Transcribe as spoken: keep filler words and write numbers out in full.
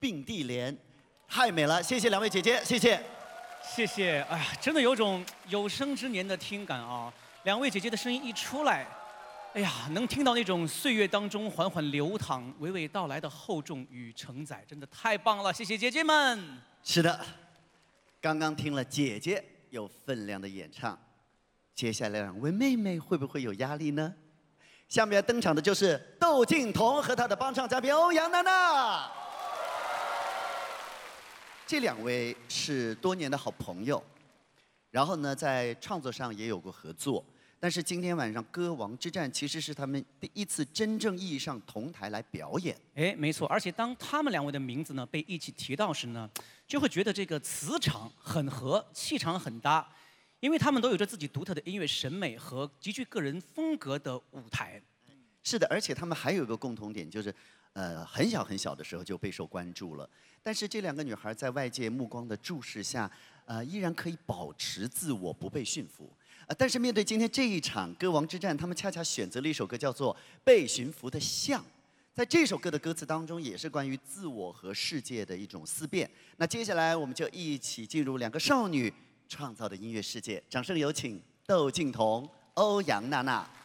并蒂莲，太美了！谢谢两位姐姐，谢谢， 谢谢。哎呀，真的有种有生之年的听感啊！两位姐姐的声音一出来，哎呀，能听到那种岁月当中缓缓流淌、娓娓道来的厚重与承载，真的太棒了！谢谢姐姐们。 是的，刚刚听了姐姐有分量的演唱，接下来两位妹妹会不会有压力呢？下面登场的就是窦靖童和他的帮唱嘉宾欧阳娜娜。这两位是多年的好朋友，然后呢，在创作上也有过合作。但是今天晚上歌王之战其实是他们第一次真正意义上同台来表演。 哎，没错，而且当他们两位的名字呢被一起提到时呢，就会觉得这个磁场很合，气场很搭，因为他们都有着自己独特的音乐审美和极具个人风格的舞台。 是的，而且他们还有一个共同点，就是，呃，很小很小的时候就备受关注了。但是这两个女孩在外界目光的注视下，呃，依然可以保持自我，不被驯服。呃，但是面对今天这一场歌王之战，他们恰恰选择了一首歌，叫做《被驯服的象》。在这首歌的歌词当中，也是关于自我和世界的一种思辨。那接下来我们就一起进入两个少女创造的音乐世界。掌声有请窦靖童、欧阳娜娜。